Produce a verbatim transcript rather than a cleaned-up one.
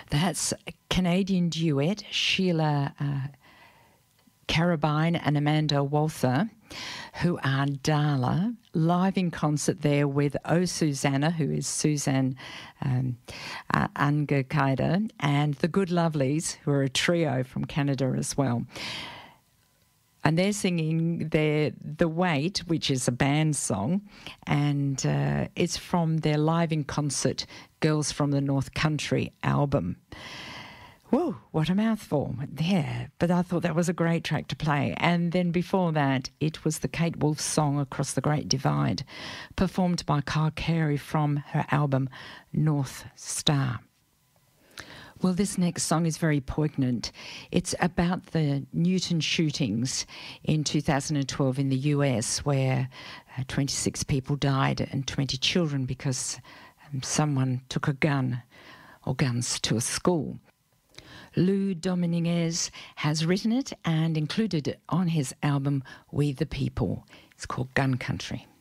That's a Canadian duet, Sheila uh, Carabine and Amanda Walther, who are Darla, live in concert there with Oh Susanna, who is Suzanne um, uh, Angakaida, and the Good Lovelies, who are a trio from Canada as well. And they're singing their The Wait, which is a band song, and uh, it's from their live in concert Girls from the North Country album. Whoa, what a mouthful. Yeah, but I thought that was a great track to play. And then before that, it was the Kate Wolf song Across the Great Divide, performed by Kyle Carey from her album North Star. Well, this next song is very poignant. It's about the Newton shootings in two thousand twelve in the U S, where uh, twenty-six people died and twenty children because um, someone took a gun or guns to a school. Lou Dominguez has written it and included it on his album We the People. It's called Gun Country.